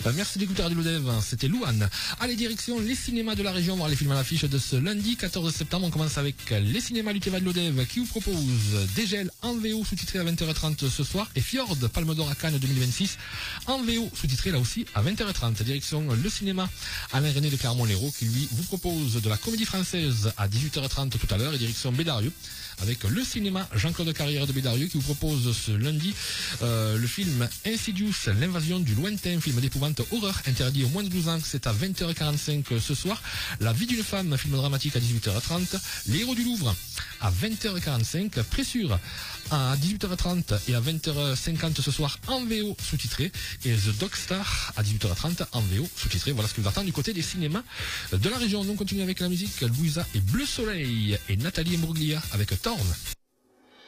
Merci d'écouter Radio Lodève, c'était Louane. Allez, direction les cinémas de la région, voir les films à l'affiche de ce lundi 14 septembre. On commence avec les cinémas Lutéva de Lodève qui vous propose Dégel en VO sous-titré à 20h30 ce soir et Fjord, Palme d'Or à Cannes 2026 en VO sous-titré là aussi à 20h30. Direction le cinéma Alain René de Clermont-Lérault qui lui vous propose de la comédie française à 18h30 tout à l'heure et direction Bédarieux avec le cinéma Jean-Claude Carrière de Bédarieux qui vous propose ce lundi le film Insidious, l'invasion du lointain, film d'épouvante horreur interdit aux moins de 12 ans, c'est à 20h45 ce soir. La vie d'une femme, film dramatique à 18h30. Les héros du Louvre à 20h45. Pressure à 18h30 et à 20h50 ce soir en VO sous-titré. Et The Dogstar à 18h30 en VO sous-titré. Voilà ce que vous attend du côté des cinémas de la région. On continue avec la musique. Louisa et Bleu Soleil et Nathalie Imbruglia avec Thorn.